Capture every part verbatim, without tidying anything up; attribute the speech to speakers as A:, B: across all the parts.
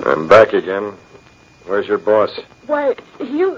A: I'm back again. Where's your boss?
B: Why, you...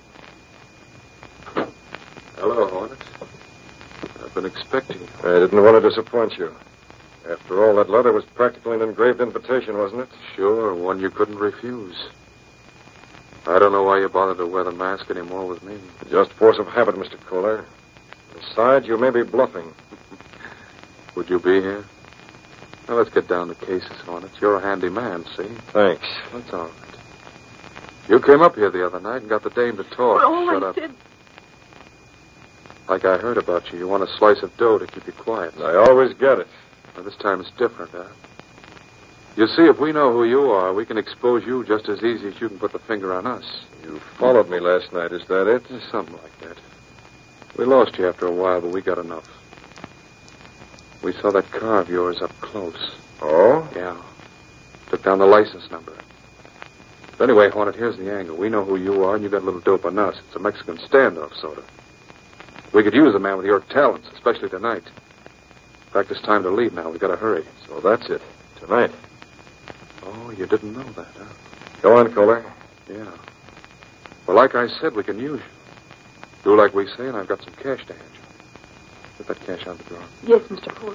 C: Hello, Hornet. I've been expecting you.
A: I didn't want to disappoint you. After all, that letter was practically an engraved invitation, wasn't it?
C: Sure, one you couldn't refuse. I don't know why you bothered to wear the mask anymore with me.
A: Just force of habit, Mister Kohler. Besides, you may be bluffing.
C: Would you be here? Now, let's get down to cases, Hornet. You're a handy man, see?
A: Thanks.
C: That's all right. You came up here the other night and got the dame to talk.
B: Well, all
C: Shut
B: I
C: up.
B: said...
C: Like I heard about you, you want a slice of dough to keep you quiet.
A: I always get it.
C: Well, this time it's different, huh? You see, if we know who you are, we can expose you just as easy as you can put the finger on us.
A: You followed me last night, is that it?
C: It's something like that. We lost you after a while, but we got enough. We saw that car of yours up close.
A: Oh?
C: Yeah. Took down the license number. But anyway, Hornet, here's the angle. We know who you are, and you got a little dope on us. It's a Mexican standoff, sort of. We could use a man with your talents, especially tonight. In fact, it's time to leave now. We've got to hurry.
A: So that's it. Tonight.
C: Oh, you didn't know that, huh?
A: Go on, Kohler.
C: Yeah. Well, like I said, we can use you. Do like we say, and I've got some cash to hand you. Get that cash out of the drawer.
B: Yes, Mister Kohler.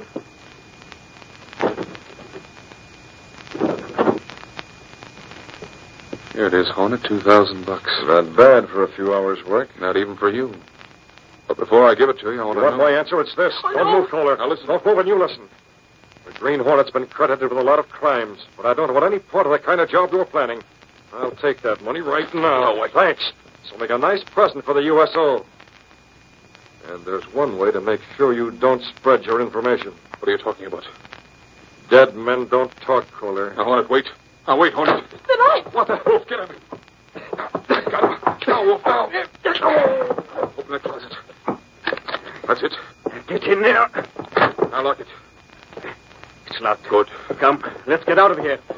C: Here it is, Hornet. Two thousand bucks.
A: Not bad for a few hours' work.
C: Not even for you. But before I give it to you, I want
A: You
C: to
A: want
C: know...
A: my answer? It's this.
B: Oh,
A: Don't
B: no.
A: move, Kohler.
C: Now, listen.
A: Don't move and you listen. The Green Hornet's been credited with a lot of crimes, but I don't want any part of the kind of job you're planning. I'll take that money right now.
C: No, wait.
A: Thanks. So make a nice present for the U S O. And there's one way to make sure you don't spread your information.
C: What are you talking about?
A: Dead men don't talk, Kohler.
C: Now, Hornet, wait. Now, wait, Hornet.
B: The knife!
C: What the? Wolf, get him. Got him. Now, Wolf, now. Open that closet. That's it.
D: Get in there.
C: Now, lock it.
D: It's locked.
C: Good.
D: Come, let's get out of here.